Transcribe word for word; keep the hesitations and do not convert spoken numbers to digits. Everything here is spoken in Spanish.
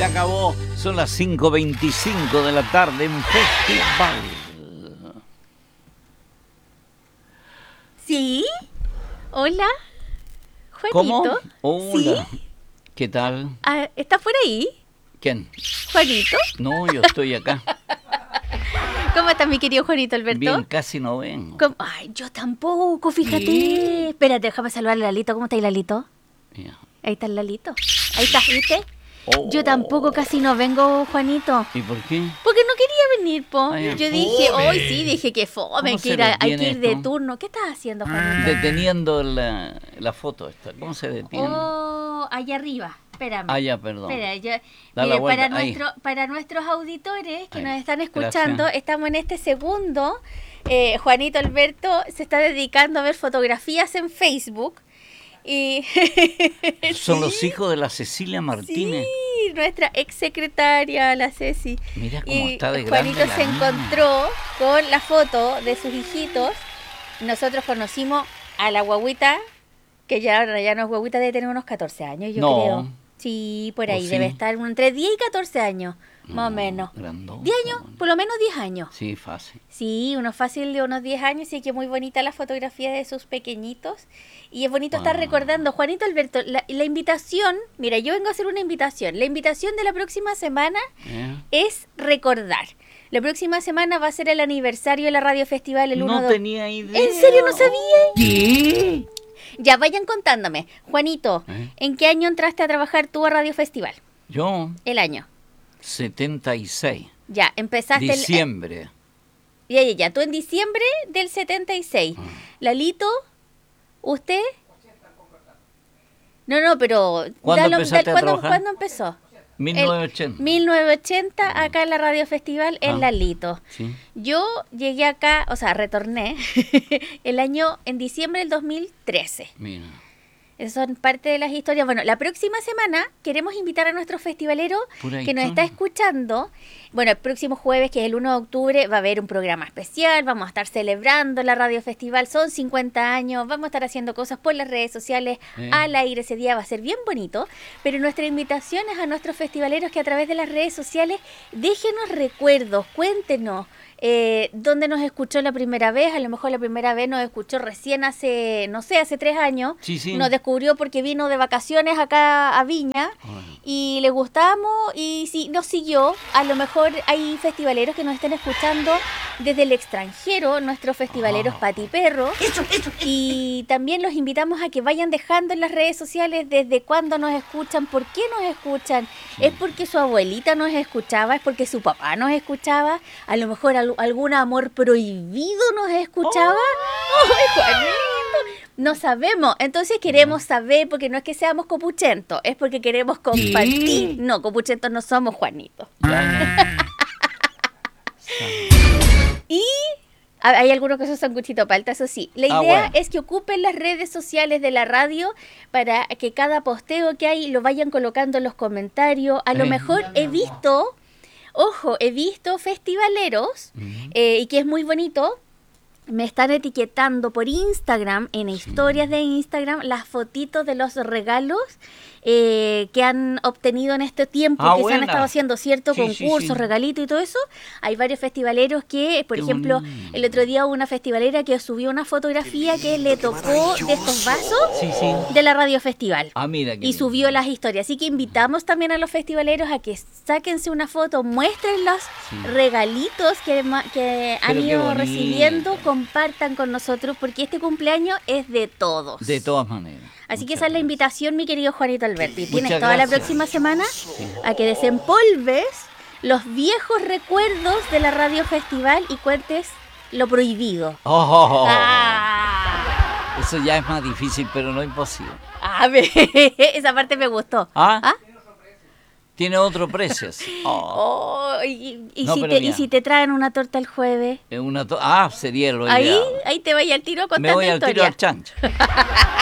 acabó. Son las cinco veinticinco de la tarde en Festival. ¿Sí? Hola, Juanito. ¿Cómo? Hola. ¿Sí? ¿Qué tal? Ah, ¿estás por ahí? ¿Quién? ¿Juanito? No, yo estoy acá. ¿Cómo estás, mi querido Juanito Alberto? Bien, casi no vengo. ¿Cómo? Ay, yo tampoco, fíjate. ¿Sí? Espérate, déjame saludar a Lalito. ¿Cómo está ahí, Lalito? Ya. Ahí está el Lalito. Ahí está, ¿viste? Oh. Yo tampoco casi no vengo, Juanito. ¿Y por qué? Porque no quería venir, po. Ay, Yo dije, fome. hoy sí, dije que fome, ¿Cómo que se ir a- hay detiene que ir de esto? turno. ¿Qué estás haciendo, Juanito? Deteniendo la, la foto esta. ¿Cómo se detiene? Oh, allá arriba. Espérame. Ah, ya, perdón. Espera, yo, Da la mire, vuelta, para, ahí. nuestro, para nuestros auditores que Ahí. nos están escuchando, Gracias. estamos en este segundo. Eh, Juanito Alberto se está dedicando a ver fotografías en Facebook. Y Son ¿Sí? los hijos de la Cecilia Martínez. Sí, nuestra ex secretaria, la Ceci. Mira cómo Y está de grande Juanito la se niña. encontró con la foto de sus hijitos. Nosotros conocimos a la guaguita, que ya, ahora ya no es guaguita, debe tener unos catorce años, yo No. creo. Sí, por ¿O ahí, sí? debe estar entre diez y catorce años, más o No, menos. grandota, diez años, bueno. por lo menos diez años. Sí, fácil. Sí, uno fácil de unos diez años, y que muy bonita la fotografía de sus pequeñitos. Y es bonito estar Ah. recordando. Juanito Alberto, la, la invitación, mira, yo vengo a hacer una invitación. La invitación de la próxima semana ¿Eh? es recordar. La próxima semana va a ser el aniversario de la Radio Festival, el uno No de tenía idea. ¿En serio no sabía? ¿Qué? Ya, vayan contándome. Juanito, ¿Eh? ¿en qué año entraste a trabajar tú a Radio Festival? Yo, El año. setenta y seis. Ya, empezaste el... Diciembre. Ya, ya, ya. Tú en diciembre del setenta y seis. Ah. Lalito, ¿usted? No, no, pero... ¿Cuándo dalo- empezaste a ¿cuándo, trabajar? ¿Cuándo empezó? mil novecientos ochenta. mil novecientos ochenta, acá en la Radio Festival, en Ah. Lalito. Sí. Yo llegué acá, o sea, retorné el año, en diciembre del dos mil trece. Mira. Esas son parte de las historias. Bueno, la próxima semana queremos invitar a nuestro festivalero Pura que nos historia. está escuchando. Bueno, el próximo jueves, que es el uno de octubre, va a haber un programa especial. Vamos a estar celebrando la Radio Festival. Son cincuenta años. Vamos a estar haciendo cosas por las redes sociales. Eh. Al aire ese día va a ser bien bonito. Pero nuestra invitación es a nuestros festivaleros que a través de las redes sociales déjenos recuerdos, cuéntenos. Eh, ¿Dónde nos escuchó la primera vez? A lo mejor la primera vez nos escuchó recién hace, no sé, hace tres años. Sí, sí. Nos descubrió porque vino de vacaciones acá a Viña Bueno. y le gustamos y sí, nos siguió. A lo mejor hay festivaleros que nos estén escuchando desde el extranjero, nuestros festivaleros Ah. Pati Perro. Y también los invitamos a que vayan dejando en las redes sociales desde cuándo nos escuchan, por qué nos escuchan. ¿Es porque su abuelita nos escuchaba? ¿Es porque su papá nos escuchaba? A lo mejor al- algún amor prohibido nos escuchaba. ¡Ay, Juanito! No sabemos, entonces queremos saber, porque no es que seamos copuchentos, es porque queremos compartir. No, copuchentos no somos, Juanito. Ya, Y a- hay algunos que son sanguchito palta, eso sí. La idea Ah, bueno. es que ocupen las redes sociales de la radio para que cada posteo que hay lo vayan colocando en los comentarios. A lo Eh. mejor he visto, ojo, he visto festivaleros, Ujú. eh, y que es muy bonito. Me están etiquetando por Instagram, en historias de Instagram, las fotitos de los regalos eh, que han obtenido en este tiempo, Ah, que se buena. han estado haciendo ciertos Sí, sí, concursos, sí. regalitos y todo eso. Hay varios festivaleros que, por Qué ejemplo, bonito. el otro día hubo una festivalera que subió una fotografía que le tocó de estos vasos Sí, sí. de la Radio Festival. Ah, mira. qué Y lindo. subió las historias. Así que invitamos también a los festivaleros a que sáquense una foto, muestren los Sí. regalitos que, ma- que han Pero qué ido bonito. recibiendo, compartan con nosotros, porque este cumpleaños es de todos. De todas maneras. Así que Muchas esa es la gracias. invitación, mi querido Juanito Alberti. Tienes Muchas toda la gracias. próxima semana a que desempolves los viejos recuerdos de la Radio Festival y cuentes lo prohibido. Oh, oh, oh. Ah, Eso ya es más difícil, pero no imposible. a ver, esa parte me gustó. ¿Ah? ¿Ah? Tiene otro precio. sí. Oh. Oh, y, y No, si pero te, mira. y si te traen una torta el jueves, Es una to- ah, sería lo ahí, ideal. ahí te vaya al tiro con Me tanta voy al tiro historia. al chancho.